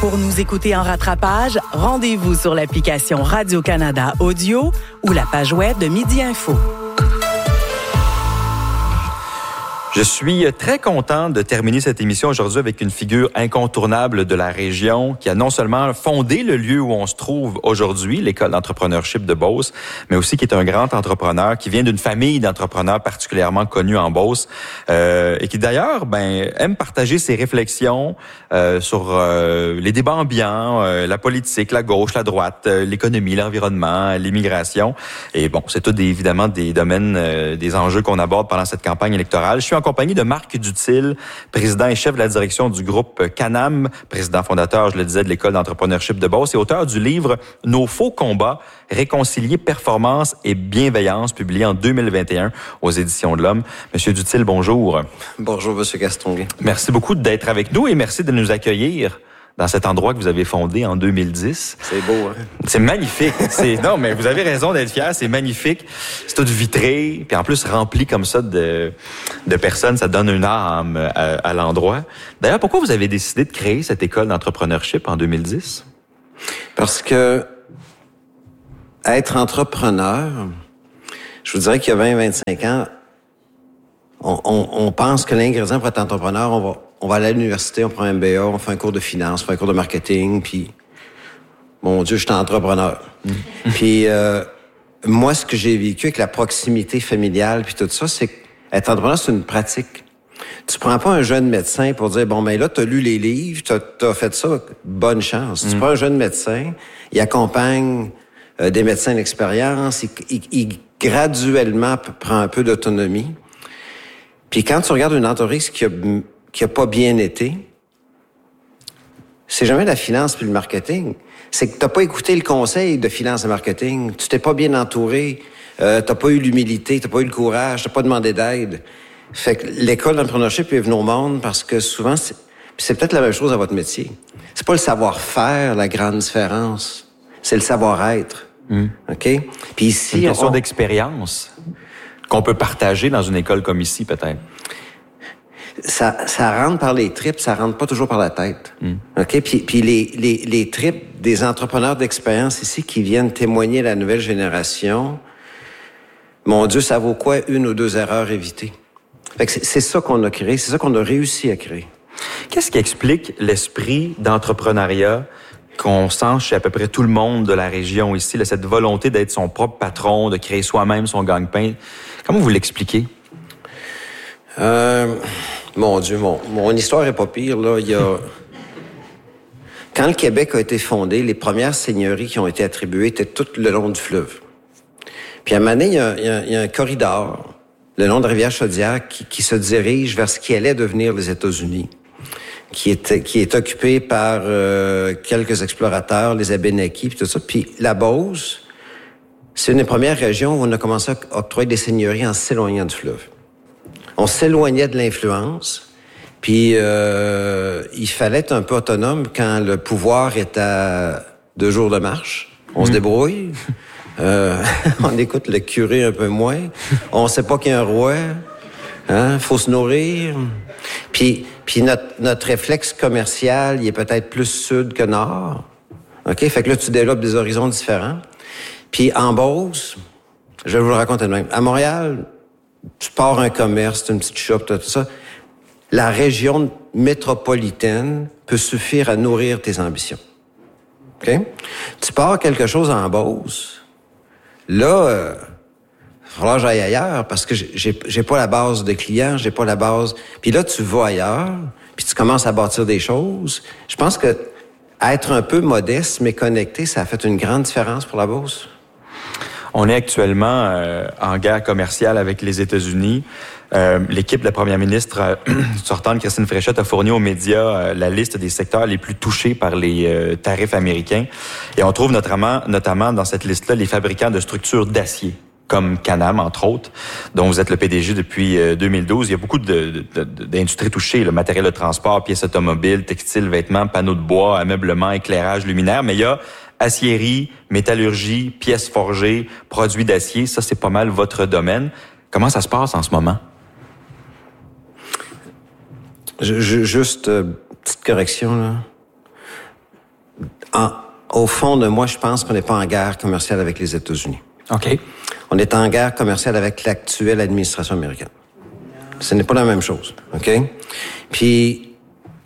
Pour nous écouter en rattrapage, rendez-vous sur l'application Radio-Canada Audio ou la page web de Midi Info. Je suis très content de terminer cette émission aujourd'hui avec une figure incontournable de la région qui a non seulement fondé le lieu où on se trouve aujourd'hui, l'école d'entrepreneurship de Beauce, mais aussi qui est un grand entrepreneur qui vient d'une famille d'entrepreneurs particulièrement connue en Beauce et qui d'ailleurs aime partager ses réflexions sur les débats ambiants, la politique, la gauche, la droite, l'économie, l'environnement, l'immigration. Et bon, c'est tout évidemment des domaines, des enjeux qu'on aborde pendant cette campagne électorale. Je suis en compagnie de Marc Duthil, président et chef de la direction du groupe Canam, président fondateur, je le disais, de l'école d'entrepreneurship de Beauce et auteur du livre « Nos faux combats, réconcilier performance et bienveillance » publié en 2021 aux Éditions de l'Homme. Monsieur Duthil, bonjour. Bonjour, Monsieur Castonguay. Merci beaucoup d'être avec nous et merci de nous accueillir dans cet endroit que vous avez fondé en 2010. C'est beau, hein? C'est magnifique. Non, mais vous avez raison d'être fier, c'est magnifique. C'est tout vitré, puis en plus rempli comme ça de personnes, ça donne une âme à l'endroit. D'ailleurs, pourquoi vous avez décidé de créer cette école d'entrepreneurship en 2010? Parce que être entrepreneur, je vous dirais qu'il y a 20-25 ans, on pense que l'ingrédient pour être entrepreneur, on va aller à l'université, on prend un MBA, on fait un cours de finance, on fait un cours de marketing, puis mon Dieu, je suis entrepreneur. Puis moi, ce que j'ai vécu avec la proximité familiale puis tout ça, c'est qu'être entrepreneur, c'est une pratique. Tu prends pas un jeune médecin pour dire, là, t'as lu les livres, t'as fait ça, bonne chance. Tu prends un jeune médecin, il accompagne des médecins d'expérience, il graduellement prend un peu d'autonomie. Puis quand tu regardes une entreprise qui a pas bien été, c'est jamais la finance puis le marketing. C'est que t'as pas écouté le conseil de finance et marketing. Tu t'es pas bien entouré. T'as pas eu l'humilité, t'as pas eu le courage, t'as pas demandé d'aide. Fait que l'école d'entrepreneurship est venue au monde parce que souvent, c'est peut-être la même chose à votre métier. C'est pas le savoir-faire la grande différence. C'est le savoir-être. OK? Puis ici, c'est une question d'expérience qu'on peut partager dans une école comme ici, peut-être. Ça rentre par les tripes, ça rentre pas toujours par la tête. OK? Puis les tripes des entrepreneurs d'expérience ici qui viennent témoigner à la nouvelle génération, mon Dieu, ça vaut quoi 1 ou 2 erreurs évitées? Fait que c'est ça qu'on a créé, c'est ça qu'on a réussi à créer. Qu'est-ce qui explique l'esprit d'entrepreneuriat qu'on sent chez à peu près tout le monde de la région ici, là, cette volonté d'être son propre patron, de créer soi-même son gagne-pain? Comment vous l'expliquez? Mon Dieu, mon histoire est pas pire, là. Quand le Québec a été fondé, les premières seigneuries qui ont été attribuées étaient toutes le long du fleuve. Puis à un moment donné, il y a un corridor, le long de la rivière Chaudière, qui se dirige vers ce qui allait devenir les États-Unis, qui est occupé par quelques explorateurs, les Abénakis, puis tout ça. Puis la Beauce, c'est une des premières régions où on a commencé à octroyer des seigneuries en s'éloignant du fleuve. On s'éloignait de l'influence, puis il fallait être un peu autonome quand le pouvoir est à 2 jours de marche. On se débrouille. On écoute le curé un peu moins. On sait pas qu'il y a un roi. Faut se nourrir. Puis notre réflexe commercial, il est peut-être plus sud que nord. OK? Fait que là, tu développes des horizons différents. Puis en Beauce, je vais vous le raconter de même. À Montréal, tu pars un commerce, une petite shop, tout ça. La région métropolitaine peut suffire à nourrir tes ambitions. OK? Tu pars quelque chose en Beauce. Là, il va falloir que j'aille ailleurs parce que j'ai pas la base de clients, j'ai pas la base. Puis là, tu vas ailleurs, puis tu commences à bâtir des choses. Je pense que être un peu modeste mais connecté, ça a fait une grande différence pour la Beauce. On est actuellement en guerre commerciale avec les États-Unis. L'équipe de la première ministre sortante, Christine Fréchette, a fourni aux médias la liste des secteurs les plus touchés par les tarifs américains. Et on trouve notamment dans cette liste-là les fabricants de structures d'acier, comme Canam, entre autres, dont vous êtes le PDG depuis 2012. Il y a beaucoup d'industries touchées, le matériel de transport, pièces automobiles, textiles, vêtements, panneaux de bois, ameublement, éclairage, luminaire. Mais il y a aciérie, métallurgie, pièces forgées, produits d'acier. Ça, c'est pas mal votre domaine. Comment ça se passe en ce moment? Juste, petite correction, là. au fond de moi, je pense qu'on n'est pas en guerre commerciale avec les États-Unis. OK. On est en guerre commerciale avec l'actuelle administration américaine. Ce n'est pas la même chose, OK? Puis,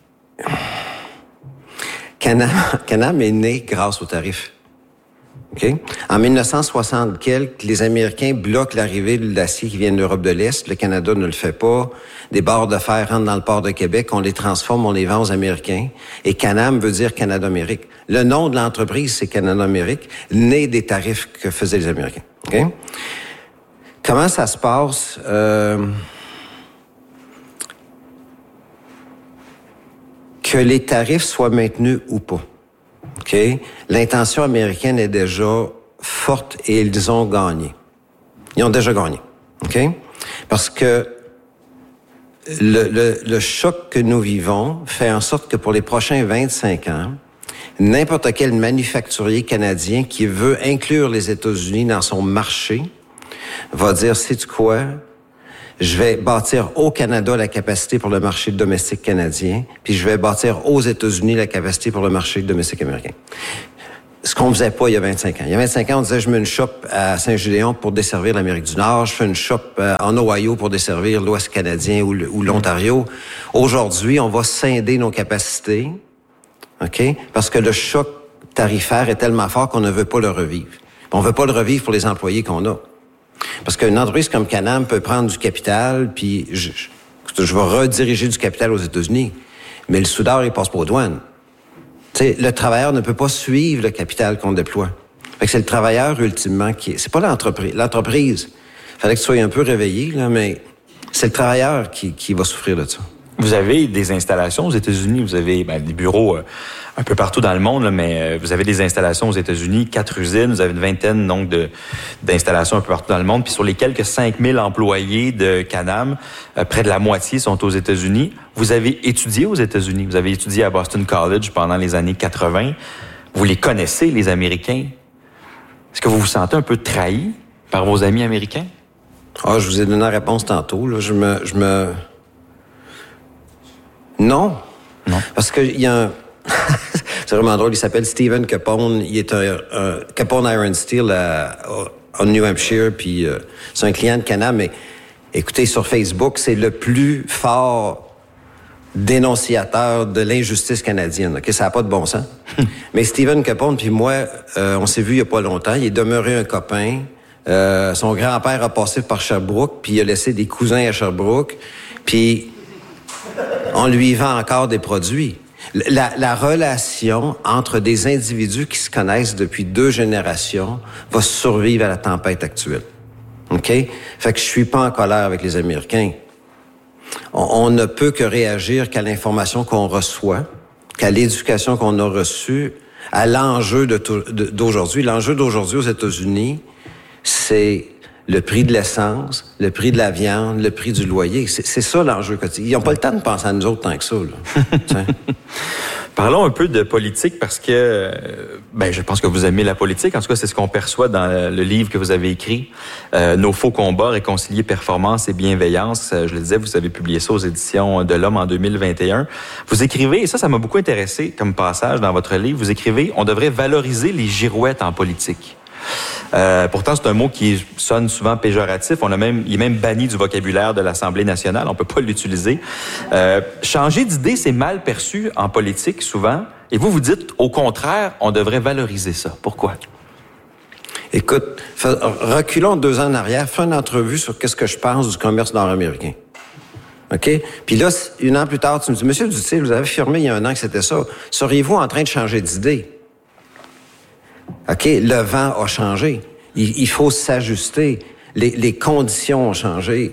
Canam est né grâce aux tarifs. Okay? En 1960 quelques, les Américains bloquent l'arrivée de l'acier qui vient de l'Europe de l'Est. Le Canada ne le fait pas. Des barres de fer rentrent dans le port de Québec. On les transforme, on les vend aux Américains. Et Canam veut dire Canada-Amérique. Le nom de l'entreprise, c'est Canada-Amérique, né des tarifs que faisaient les Américains. Okay? Comment ça se passe? Que les tarifs soient maintenus ou pas. Okay? L'intention américaine est déjà forte et ils ont gagné. Ils ont déjà gagné. Okay? Parce que le choc que nous vivons fait en sorte que pour les prochains 25 ans, n'importe quel manufacturier canadien qui veut inclure les États-Unis dans son marché va dire, sais-tu quoi? Je vais bâtir au Canada la capacité pour le marché domestique canadien, puis je vais bâtir aux États-Unis la capacité pour le marché domestique américain. Ce qu'on faisait pas il y a 25 ans. Il y a 25 ans, on disait, je mets une shop à Saint-Gédéon pour desservir l'Amérique du Nord, je fais une shop en Ohio pour desservir l'Ouest canadien ou l'Ontario. Aujourd'hui, on va scinder nos capacités, OK? Parce que le choc tarifaire est tellement fort qu'on ne veut pas le revivre. On veut pas le revivre pour les employés qu'on a. Parce qu'une entreprise comme Canam peut prendre du capital, puis je vais rediriger du capital aux États-Unis. Mais le soudeur, il passe pas aux douanes. Tu sais, le travailleur ne peut pas suivre le capital qu'on déploie. Fait que c'est le travailleur, ultimement, c'est pas l'entreprise. L'entreprise, fallait que tu sois un peu réveillé, là, mais c'est le travailleur qui va souffrir de ça. Vous avez des installations aux États-Unis, vous avez des bureaux un peu partout dans le monde, là, mais vous avez des installations aux États-Unis, 4 usines, vous avez une vingtaine donc d'installations un peu partout dans le monde, puis sur les quelques 5000 employés de Canam, près de la moitié sont aux États-Unis. Vous avez étudié aux États-Unis, vous avez étudié à Boston College pendant les années 80. Vous les connaissez, les Américains. Est-ce que vous vous sentez un peu trahi par vos amis américains? Je vous ai donné la réponse tantôt. Là. Non. Parce que il y a un... C'est vraiment drôle, il s'appelle Stephen Capone. Il est un Capone Iron Steel en New Hampshire, puis c'est un client de Canam. Mais écoutez, sur Facebook, c'est le plus fort dénonciateur de l'injustice canadienne. Okay? Ça n'a pas de bon sens. Mais Stephen Capone puis moi, on s'est vu il y a pas longtemps. Il est demeuré un copain. Son grand-père a passé par Sherbrooke, puis il a laissé des cousins à Sherbrooke. Puis on lui vend encore des produits. La relation entre des individus qui se connaissent depuis 2 générations va survivre à la tempête actuelle. OK? Fait que je suis pas en colère avec les Américains. On ne peut que réagir qu'à l'information qu'on reçoit, qu'à l'éducation qu'on a reçue, à l'enjeu d'aujourd'hui. L'enjeu d'aujourd'hui aux États-Unis, c'est le prix de l'essence, le prix de la viande, le prix du loyer. C'est ça l'enjeu quotidien. Ils n'ont pas le temps de penser à nous autres tant que ça. Là. Parlons un peu de politique parce que je pense que vous aimez la politique. En tout cas, c'est ce qu'on perçoit dans le livre que vous avez écrit, Nos faux combats, réconcilier performance et bienveillance. Je le disais, vous avez publié ça aux éditions de l'Homme en 2021. Vous écrivez, et ça m'a beaucoup intéressé comme passage dans votre livre, vous écrivez « On devrait valoriser les girouettes en politique ». Pourtant, c'est un mot qui sonne souvent péjoratif. Il est même banni du vocabulaire de l'Assemblée nationale. On peut pas l'utiliser. Changer d'idée, c'est mal perçu en politique, souvent. Et vous dites, au contraire, on devrait valoriser ça. Pourquoi? Écoute, reculons 2 ans en arrière. Fais une entrevue sur qu'est-ce que je pense du commerce nord-américain. OK? Puis là, 1 an plus tard, tu me dis, Monsieur Duthil, vous avez affirmé il y a 1 an que c'était ça. Seriez-vous en train de changer d'idée? OK, le vent a changé. Il faut s'ajuster. Les conditions ont changé.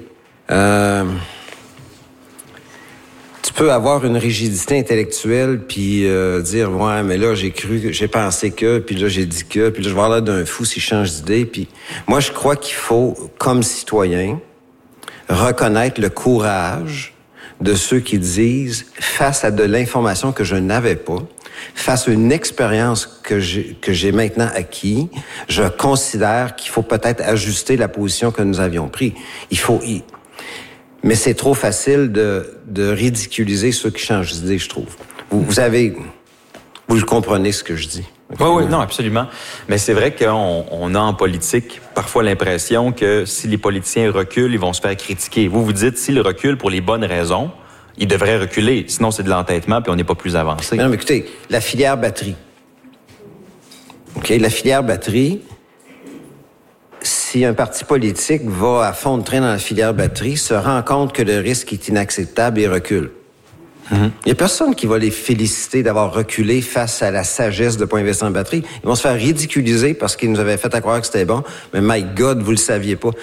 Tu peux avoir une rigidité intellectuelle puis dire ouais, mais là j'ai pensé que, puis là j'ai dit que, puis là je vais avoir l'air d'un fou si je change d'idée. Puis moi je crois qu'il faut, comme citoyen, reconnaître le courage de ceux qui disent face à de l'information que je n'avais pas. Face à une expérience que j'ai maintenant acquis, je considère qu'il faut peut-être ajuster la position que nous avions prise. Mais c'est trop facile de ridiculiser ceux qui changent d'idée, je trouve. Vous avez... Vous comprenez ce que je dis. Oui, non, absolument. Mais c'est vrai qu'on a en politique parfois l'impression que si les politiciens reculent, ils vont se faire critiquer. Vous dites, s'ils reculent pour les bonnes raisons, ils devraient reculer. Sinon, c'est de l'entêtement puis on n'est pas plus avancé. Non, mais écoutez, la filière batterie. OK, la filière batterie, si un parti politique va à fond de train dans la filière batterie, se rend compte que le risque est inacceptable et recule. Il y a personne qui va les féliciter d'avoir reculé face à la sagesse de ne pas investir en batterie. Ils vont se faire ridiculiser parce qu'ils nous avaient fait à croire que c'était bon. Mais my God, vous le saviez pas.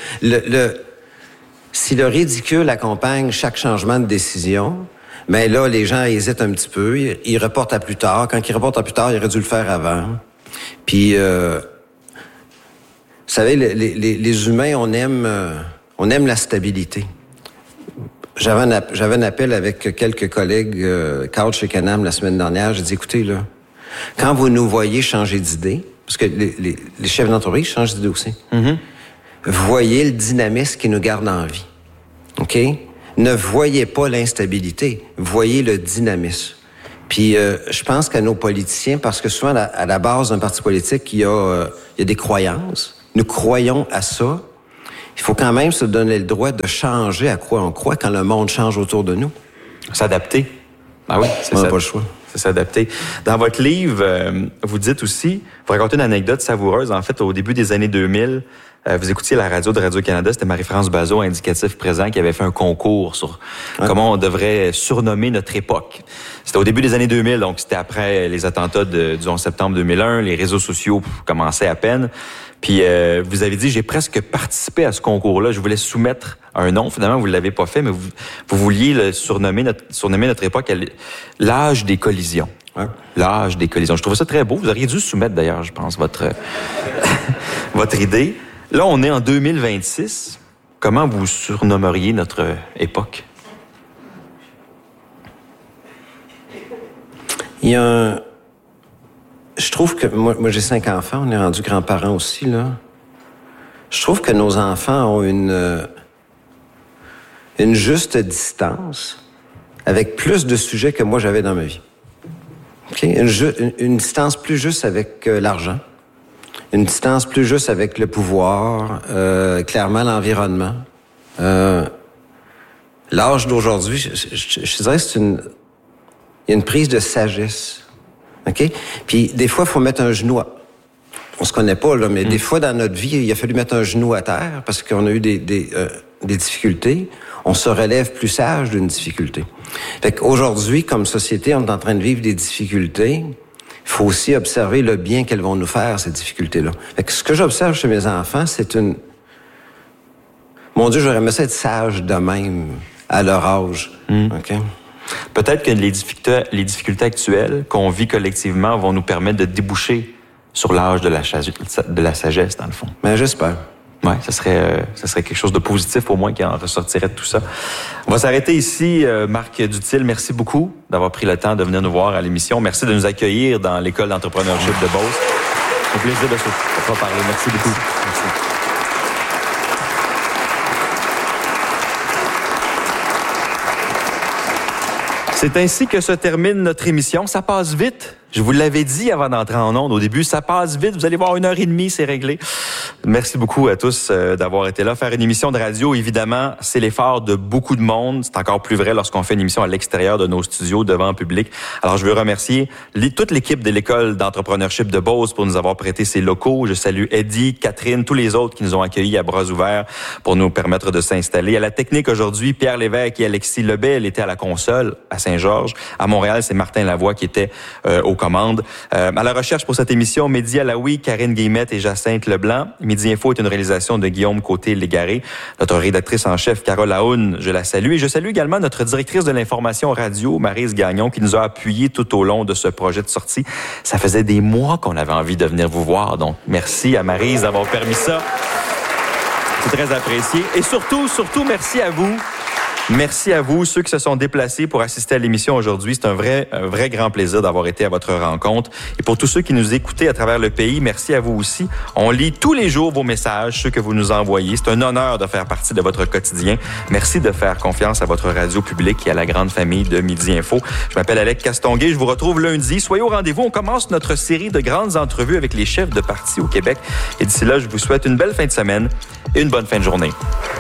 Si le ridicule accompagne chaque changement de décision, mais là, les gens hésitent un petit peu. Ils reportent à plus tard. Quand ils reportent à plus tard, ils auraient dû le faire avant. Puis, vous savez, les humains, on aime la stabilité. J'avais un appel avec quelques collègues cadres chez Canam la semaine dernière. J'ai dit, écoutez, là, quand vous nous voyez changer d'idée, parce que les chefs d'entreprise changent d'idée aussi, voyez le dynamisme qui nous garde en vie. OK? Ne voyez pas l'instabilité, voyez le dynamisme. Puis je pense qu'à nos politiciens, parce que souvent, à la base d'un parti politique, il y a des croyances. Nous croyons à ça. Il faut quand même se donner le droit de changer à quoi on croit quand le monde change autour de nous. S'adapter. Ah oui, on n'a pas le choix. C'est s'adapter. Dans votre livre, vous dites aussi, vous racontez une anecdote savoureuse. En fait, au début des années 2000, vous écoutiez la radio de Radio-Canada, c'était Marie-France Bazot, indicatif présent, qui avait fait un concours sur comment on devrait surnommer notre époque. C'était au début des années 2000, donc c'était après les attentats du 11 septembre 2001, les réseaux sociaux commençaient à peine. Puis vous avez dit, j'ai presque participé à ce concours-là, je voulais soumettre un nom. Finalement, vous ne l'avez pas fait, mais vous vouliez surnommer notre époque l'âge des collisions. Ouais. L'âge des collisions. Je trouve ça très beau. Vous auriez dû soumettre, d'ailleurs, je pense, votre idée. Là, on est en 2026. Comment vous surnommeriez notre époque? Je trouve que... Moi, j'ai 5 enfants. On est rendus grands-parents aussi, là. Je trouve que nos enfants ont une juste distance avec plus de sujets que moi, j'avais dans ma vie. Okay? Une distance plus juste avec l'argent. Une distance plus juste avec le pouvoir, clairement l'environnement. L'âge d'aujourd'hui, je dirais que il y a une prise de sagesse. OK? Puis des fois, il faut mettre un genou on se connaît pas, là, mais des fois dans notre vie, il a fallu mettre un genou à terre parce qu'on a eu des difficultés. On se relève plus sage d'une difficulté. Fait qu'aujourd'hui, comme société, on est en train de vivre des difficultés. Il faut aussi observer le bien qu'elles vont nous faire, ces difficultés-là. Fait que ce que j'observe chez mes enfants, c'est Mon Dieu, j'aurais aimé ça être sage de même, à leur âge. OK? Peut-être que les difficultés actuelles qu'on vit collectivement vont nous permettre de déboucher sur l'âge de la sagesse, dans le fond. Mais j'espère. Oui, ça serait quelque chose de positif au moins qui en ressortirait de tout ça. On va s'arrêter ici. Marc Dutil, merci beaucoup d'avoir pris le temps de venir nous voir à l'émission. Merci de nous accueillir dans l'école d'entrepreneurship de Beauce. C'est un plaisir de se parler. Merci beaucoup. Merci. C'est ainsi que se termine notre émission. Ça passe vite. Je vous l'avais dit avant d'entrer en ondes au début, ça passe vite. Vous allez voir, 1h30, c'est réglé. Merci beaucoup à tous d'avoir été là. Faire une émission de radio, évidemment, c'est l'effort de beaucoup de monde. C'est encore plus vrai lorsqu'on fait une émission à l'extérieur de nos studios, devant le public. Alors, je veux remercier toute l'équipe de l'école d'entrepreneurship de Beauce pour nous avoir prêté ses locaux. Je salue Eddie, Catherine, tous les autres qui nous ont accueillis à bras ouverts pour nous permettre de s'installer. À la technique aujourd'hui, Pierre Lévesque et Alexis Lebel elle était à la console à Saint-Georges. À Montréal, c'est Martin Lavoie qui était aux commandes. À la recherche pour cette émission, Mehdi Alaoui, Karine Guillemette et Jacinthe Leblanc. Midi Info est une réalisation de Guillaume Côté-Légaré. Notre rédactrice en chef, Carole Aoun, je la salue. Et je salue également notre directrice de l'information radio, Maryse Gagnon, qui nous a appuyés tout au long de ce projet de sortie. Ça faisait des mois qu'on avait envie de venir vous voir. Donc, merci à Maryse d'avoir permis ça. C'est très apprécié. Et surtout, merci à vous Merci à vous, ceux qui se sont déplacés pour assister à l'émission aujourd'hui. C'est un vrai grand plaisir d'avoir été à votre rencontre. Et pour tous ceux qui nous écoutaient à travers le pays, merci à vous aussi. On lit tous les jours vos messages, ceux que vous nous envoyez. C'est un honneur de faire partie de votre quotidien. Merci de faire confiance à votre radio publique et à la grande famille de Midi Info. Je m'appelle Alex Castonguay. Je vous retrouve lundi. Soyez au rendez-vous. On commence notre série de grandes entrevues avec les chefs de parti au Québec. Et d'ici là, je vous souhaite une belle fin de semaine et une bonne fin de journée.